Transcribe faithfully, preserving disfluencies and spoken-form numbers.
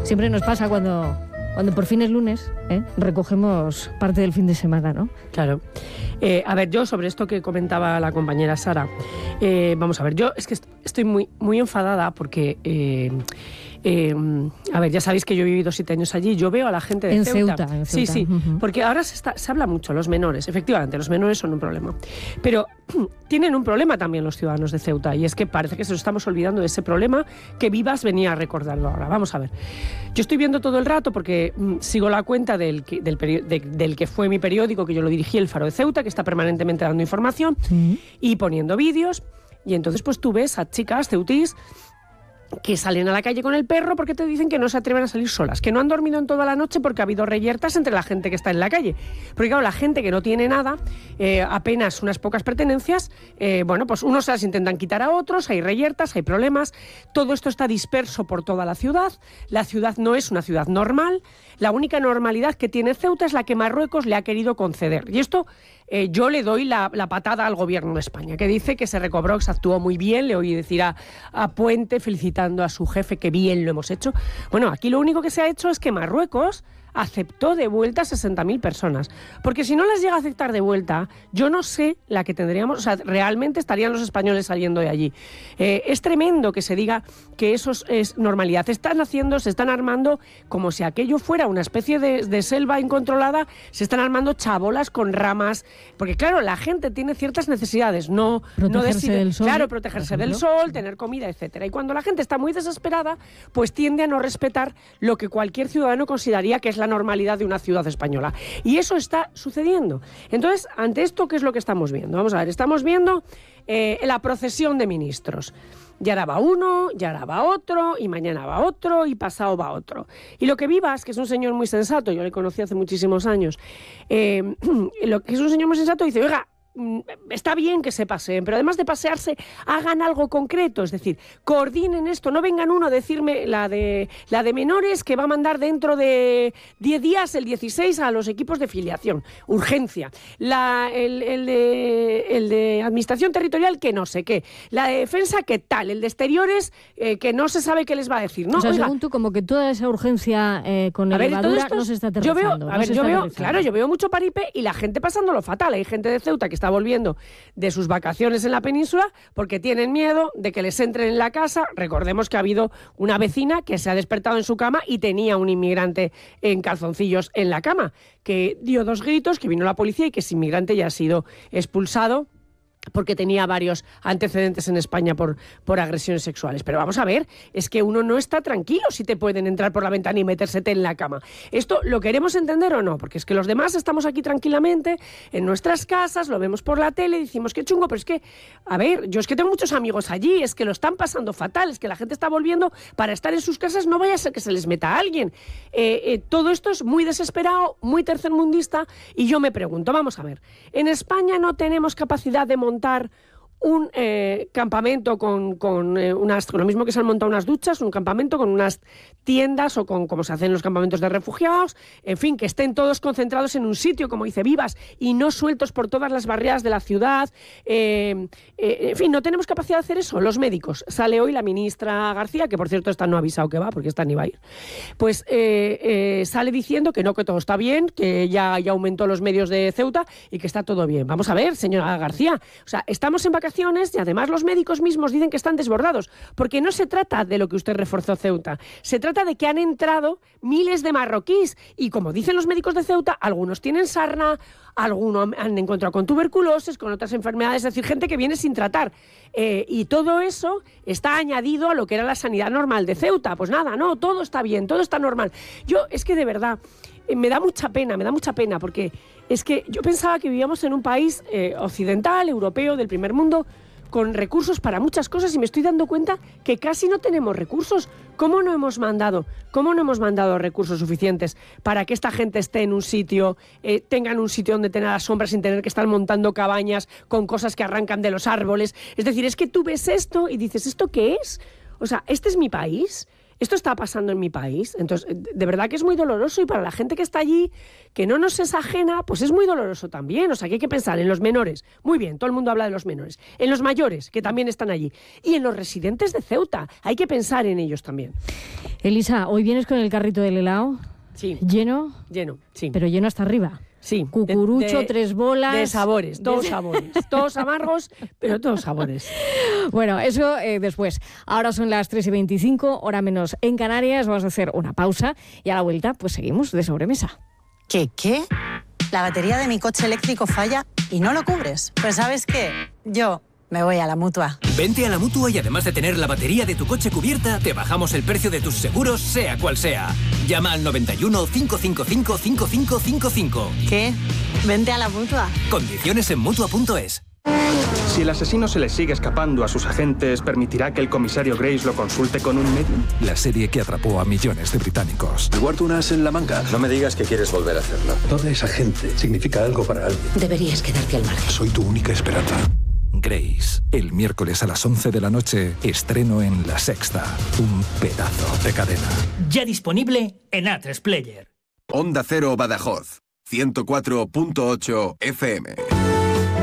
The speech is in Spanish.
Siempre nos pasa cuando, cuando por fin es lunes, ¿eh? recogemos parte del fin de semana, ¿no? Claro. Eh, a ver, yo sobre esto que comentaba la compañera Sara, eh, vamos a ver, yo es que estoy muy, muy enfadada porque... Eh, Eh, a ver, ya sabéis que yo he vivido siete años allí. Yo veo a la gente de en Ceuta. Ceuta en Sí, Ceuta. sí, Uh-huh. porque ahora se, está, se habla mucho, los menores. Efectivamente, los menores son un problema. Pero tienen un problema también los ciudadanos de Ceuta, y es que parece que se nos estamos olvidando de ese problema que Vivas venía a recordarlo ahora. Vamos a ver. Yo estoy viendo todo el rato porque mm, sigo la cuenta del que, del, peri- de, del que fue mi periódico, que yo lo dirigí, El Faro de Ceuta, que está permanentemente dando información Uh-huh. y poniendo vídeos. Y entonces pues tú ves a chicas ceutís que salen a la calle con el perro porque te dicen que no se atreven a salir solas, que no han dormido en toda la noche porque ha habido reyertas entre la gente que está en la calle. Porque claro, la gente que no tiene nada, eh, apenas unas pocas pertenencias, eh, bueno, pues unos se las intentan quitar a otros, hay reyertas, hay problemas, todo esto está disperso por toda la ciudad, la ciudad no es una ciudad normal, la única normalidad que tiene Ceuta es la que Marruecos le ha querido conceder. Y esto eh, yo le doy la, la patada al gobierno de España, que dice que se recobró, que se actuó muy bien, le oí decir a, a Puente, felicitando a su jefe que bien lo hemos hecho. Bueno, aquí lo único que se ha hecho es que Marruecos aceptó de vuelta a sesenta mil personas. Porque si no las llega a aceptar de vuelta, yo no sé la que tendríamos, o sea, realmente estarían los españoles saliendo de allí. Eh, es tremendo que se diga que eso es normalidad. Están haciendo, se están armando como si aquello fuera una especie de, de selva incontrolada, se están armando chabolas con ramas, porque claro, la gente tiene ciertas necesidades, no, protegerse no decide, del sol, claro, protegerse del sol, tener comida, etcétera. Y cuando la gente está muy desesperada, pues tiende a no respetar lo que cualquier ciudadano consideraría que es la normalidad de una ciudad española. Y eso está sucediendo. Entonces, ante esto, ¿qué es lo que estamos viendo? Vamos a ver, estamos viendo eh, la procesión de ministros. Y ahora va uno, y ahora va otro, y mañana va otro, y pasado va otro. Y lo que Vivas, que es un señor muy sensato, yo le conocí hace muchísimos años, eh, lo que es un señor muy sensato, dice, oiga, está bien que se paseen, pero además de pasearse, hagan algo concreto, es decir, coordinen esto, no vengan uno a decirme la de, la de menores que va a mandar dentro de diez días, el dieciséis, a los equipos de filiación, urgencia, la, el, el, de, el de administración territorial que no sé qué, la de defensa que tal, el de exteriores eh, que no se sabe qué les va a decir. No, o sea, oiga, según tú, como que toda esa urgencia eh, con a ver, elevadura esto, no se está yo veo, aterrizando. a no ver, se yo está veo, aterrizando. claro, yo veo mucho paripé y la gente pasándolo fatal. Hay gente de Ceuta que está volviendo de sus vacaciones en la península porque tienen miedo de que les entren en la casa. Recordemos que ha habido una vecina que se ha despertado en su cama y tenía un inmigrante en calzoncillos en la cama, que dio dos gritos, que vino la policía y que ese inmigrante ya ha sido expulsado porque tenía varios antecedentes en España por, por agresiones sexuales. Pero vamos a ver, es que uno no está tranquilo si te pueden entrar por la ventana y metérsete en la cama. ¿Esto lo queremos entender o no? Porque es que los demás estamos aquí tranquilamente, en nuestras casas, lo vemos por la tele, decimos qué chungo, pero es que, a ver, yo es que tengo muchos amigos allí, es que lo están pasando fatal, es que la gente está volviendo para estar en sus casas, no vaya a ser que se les meta a alguien. Eh, eh, todo esto es muy desesperado, muy tercermundista, y yo me pregunto, vamos a ver, en España no tenemos capacidad de montar un eh, campamento con, con eh, unas, con lo mismo que se han montado unas duchas, un campamento con unas tiendas o con como se hacen los campamentos de refugiados, en fin, que estén todos concentrados en un sitio, como dice Vivas, y no sueltos por todas las barriadas de la ciudad. Eh, eh, en fin, no tenemos capacidad de hacer eso. Los médicos. Sale hoy la ministra García, que por cierto esta no ha avisado que va, porque esta ni va a ir, pues eh, eh, sale diciendo que no, que todo está bien, que ya, ya aumentó los medios de Ceuta y que está todo bien. Vamos a ver, señora García, o sea, estamos en vacaciones y además los médicos mismos dicen que están desbordados, porque no se trata de lo que usted reforzó Ceuta, se trata de que han entrado miles de marroquíes y, como dicen los médicos de Ceuta, algunos tienen sarna, algunos han encontrado con tuberculosis, con otras enfermedades, es decir, gente que viene sin tratar. Eh, y todo eso está añadido a lo que era la sanidad normal de Ceuta. Pues nada, no, todo está bien, todo está normal. Yo, es que de verdad, eh, me da mucha pena, me da mucha pena, porque es que yo pensaba que vivíamos en un país eh, occidental, europeo, del primer mundo, con recursos para muchas cosas, y me estoy dando cuenta que casi no tenemos recursos. ¿Cómo no hemos mandado? ¿Cómo no hemos mandado recursos suficientes para que esta gente esté en un sitio, eh, tengan un sitio donde tener la sombra sin tener que estar montando cabañas con cosas que arrancan de los árboles? Es decir, es que tú ves esto y dices, ¿esto qué es? O sea, ¿este es mi país? esto está pasando en mi país. Entonces, de verdad que es muy doloroso y para la gente que está allí, que no nos es ajena, pues es muy doloroso también. O sea, que hay que pensar en los menores. Muy bien, todo el mundo habla de los menores. En los mayores, que también están allí. Y en los residentes de Ceuta. Hay que pensar en ellos también. Elisa, hoy vienes con el carrito del helado. Sí. ¿Lleno? Lleno, sí. Pero lleno hasta arriba. Sí. Cucurucho, de, de, tres bolas. De sabores, todos de... sabores. Todos amargos, pero todos sabores. Bueno, eso eh, después. Ahora son las tres y veinticinco, hora menos en Canarias. Vamos a hacer una pausa y a la vuelta pues seguimos de sobremesa. ¿Qué, qué? La batería de mi coche eléctrico falla y no lo cubres. Pues ¿sabes qué? Yo me voy a la Mutua. Vente a la Mutua y además de tener la batería de tu coche cubierta, te bajamos el precio de tus seguros, sea cual sea. Llama al noventa y uno, cinco cinco cinco, cinco cinco cinco cinco. ¿Qué? Vente a la Mutua. Condiciones en Mutua punto es. Si el asesino se le sigue escapando a sus agentes, ¿permitirá que el comisario Grace lo consulte con un medium? La serie que atrapó a millones de británicos. ¿Me guardo un as en la manga? No me digas que quieres volver a hacerlo. Toda esa gente significa algo para alguien. Deberías quedarte al margen. Soy tu única esperanza. Grace, el miércoles a las once de la noche, estreno en La Sexta. Un pedazo de cadena. Ya disponible en A tres Player. Onda Cero Badajoz, ciento cuatro punto ocho F M.